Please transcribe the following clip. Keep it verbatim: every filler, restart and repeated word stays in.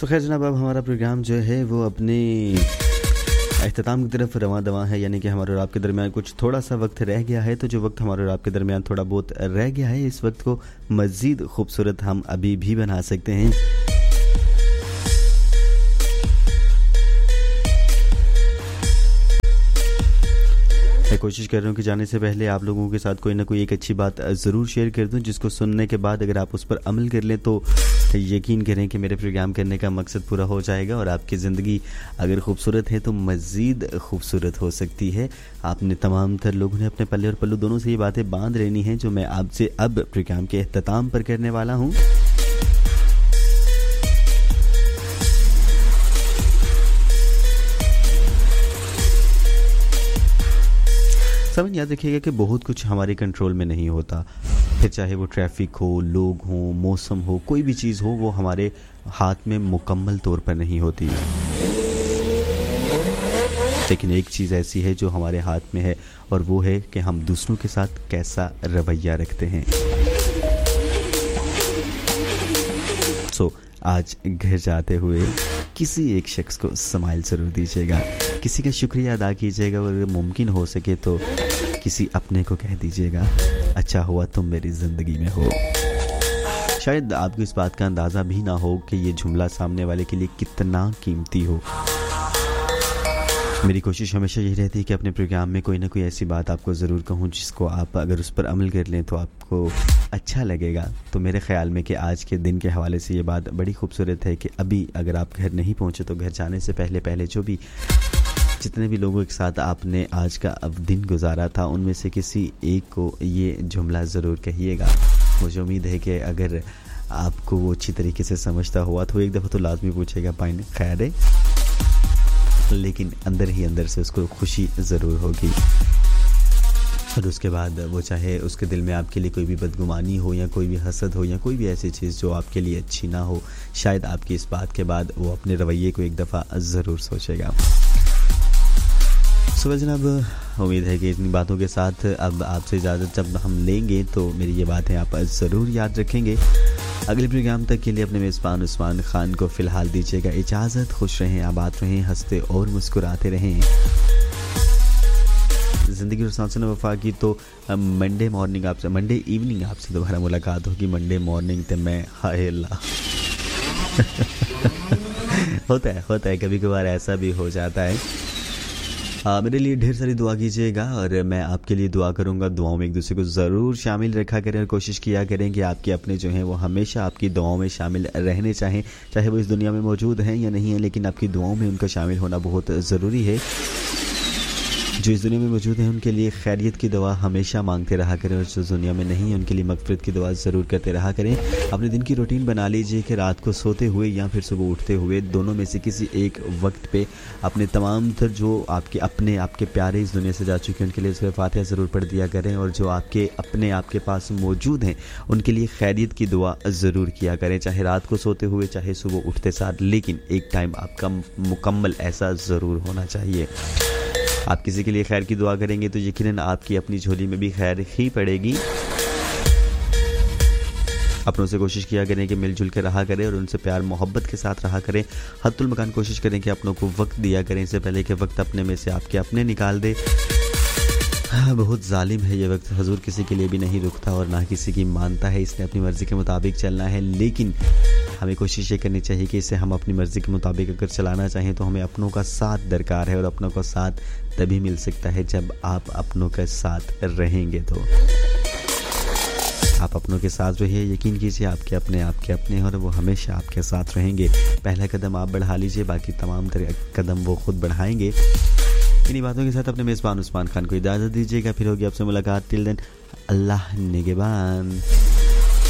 सो खैर जनाब, अब हमारा प्रोग्राम जो है वो अपने अख्ताम की तरफ रवां दवां है, यानी कि हमारे और आपके दरमियान कुछ थोड़ा सा वक्त रह गया है। तो जो वक्त हमारे और आपके दरमियान थोड़ा बहुत रह गया है, इस वक्त को मज़ीद खूबसूरत हम अभी भी बना सकते हैं। मैं कोशिश कर रहा हूँ कि जाने से पहले आप लोगों के साथ कोई ना कोई एक अच्छी बात ज़रूर शेयर कर दूँ, जिसको सुनने के बाद अगर आप उस पर अमल कर लें तो यकीन करें कि मेरे प्रोग्राम करने का मकसद पूरा हो जाएगा और आपकी ज़िंदगी अगर खूबसूरत है तो मज़ीद खूबसूरत हो सकती है। आपने तमाम तर लोगों ने अपने पल्ले और पल्लू दोनों से ये बातें बांध लेनी हैं जो मैं आपसे अब प्रोग्राम के अख्ताम पर करने वाला हूँ। समझ याद रखिएगा कि बहुत कुछ हमारे कंट्रोल में नहीं होता, फिर चाहे वो ट्रैफिक हो, लोग हों, मौसम हो, कोई भी चीज़ हो, वो हमारे हाथ में मुकम्मल तौर पर नहीं होती। लेकिन एक चीज़ ऐसी है जो हमारे हाथ में है और वो है कि हम दूसरों के साथ कैसा रवैया रखते हैं। सो so, आज घर जाते हुए किसी एक शख्स को स्माइल ज़रूर दीजिएगा, किसी का शुक्रिया अदा कीजिएगा और अगर मुमकिन हो सके तो किसी अपने को कह दीजिएगा अच्छा हुआ तुम मेरी ज़िंदगी में हो। शायद आपको इस बात का अंदाज़ा भी ना हो कि ये जुमला सामने वाले के लिए कितना कीमती हो। मेरी कोशिश हमेशा यही रहती है कि अपने प्रोग्राम में कोई ना कोई ऐसी बात आपको ज़रूर कहूँ जिसको आप अगर उस पर अमल कर लें तो आपको अच्छा लगेगा। तो मेरे ख़्याल में कि आज के दिन के हवाले से ये बात बड़ी खूबसूरत है कि अभी अगर आप घर नहीं पहुँचे तो घर जाने से पहले पहले जो भी जितने भी लोगों के साथ आपने आज का अब दिन गुजारा था उनमें से किसी एक को ये जुमला ज़रूर कहिएगा। मुझे उम्मीद है कि अगर आपको वो अच्छी तरीके से समझता हुआ तो एक दफ़ा तो लाजमी पूछेगा भाई ने खैर है, लेकिन अंदर ही अंदर से उसको खुशी ज़रूर होगी। और उसके बाद वो चाहे उसके दिल में आपके लिए कोई भी बदगुमानी हो या कोई भी हसद हो या कोई भी ऐसी चीज़ जो आपके लिए अच्छी ना हो, शायद आपकी इस बात के बाद वो अपने रवैये को एक दफ़ा ज़रूर सोचेगा। सुबह जनाब, उम्मीद है कि इतनी बातों के साथ अब आपसे इजाज़त जब हम लेंगे तो मेरी ये बातें आप ज़रूर याद रखेंगे। अगले प्रोग्राम तक के लिए अपने मेज़बान उस्मान खान को फ़िलहाल दीजिएगा इजाज़त। खुश रहें, आबाद रहें, हंसते और मुस्कुराते रहें। ज़िंदगी और सांसों वफा की तो मंडे मॉर्निंग आपसे मंडे इवनिंग आपसे दोबारा मुलाकात होगी। मंडे मॉर्निंग तो मैं हाय अल्लाह होता है होता है कभी कभार ऐसा भी हो जाता है। आ, मेरे लिए ढेर सारी दुआ कीजिएगा और मैं आपके लिए दुआ करूंगा। दुआओं में एक दूसरे को ज़रूर शामिल रखा करें और कोशिश किया करें कि आपके अपने जो हैं वो हमेशा आपकी दुआओं में शामिल रहने चाहें, चाहे वो इस दुनिया में मौजूद हैं या नहीं है, लेकिन आपकी दुआओं में उनका शामिल होना बहुत ज़रूरी है। जो इस दुनिया में मौजूद हैं उनके लिए खैरियत की दुआ हमेशा मांगते रहा करें और जो दुनिया में नहीं है उनके लिए मगफिरत की दुआ ज़रूर करते रहा करें। अपने दिन की रूटीन बना लीजिए कि रात को सोते हुए या फिर सुबह उठते हुए दोनों में से किसी एक वक्त पे अपने तमाम तर जो आपके अपने आपके प्यारे इस दुनिया से जा चुके हैं उनके लिए सूरह फातिहा ज़रूर पढ़ दिया करें और जो आपके अपने आपके पास मौजूद हैं उनके लिए खैरियत की दुआ ज़रूर किया करें, चाहे रात को सोते हुए चाहे सुबह उठते साथ, लेकिन एक टाइम आपका मुकम्मल ऐसा ज़रूर होना चाहिए। आप किसी के लिए खैर की दुआ करेंगे तो यकीनन आपकी अपनी झोली में भी खैर ही पड़ेगी। अपनों से कोशिश किया करें कि मिलजुल कर रहा करें और उनसे प्यार मोहब्बत के साथ रहा करें। हद्दुल मकान कोशिश करें कि अपनों को वक्त दिया करें इससे पहले कि वक्त अपने में से आपके अपने निकाल दे। हाँ, बहुत जालिम है ये वक्त, हजूर किसी के लिए भी नहीं रुकता और ना किसी की मानता है, इसने अपनी मर्ज़ी के मुताबिक चलना है। लेकिन हमें कोशिश ये करनी चाहिए कि इसे हम अपनी मर्ज़ी के मुताबिक अगर चलाना चाहें तो हमें अपनों का साथ दरकार है और अपनों का साथ तभी मिल सकता है जब आप अपनों के साथ रहेंगे। तो आप अपनों के साथ रहिए, यकीन कीजिए आपके अपने आपके अपने और वो हमेशा आपके साथ रहेंगे। पहला कदम आप बढ़ा लीजिए, बाकी तमाम तरह कदम वो खुद बढ़ाएंगे। इन्हीं बातों के साथ अपने मेज़बान उस्मान खान को इजाज़त दीजिएगा। फिर होगी आपसे मुलाकात। टिल देन अल्लाह निगहबान।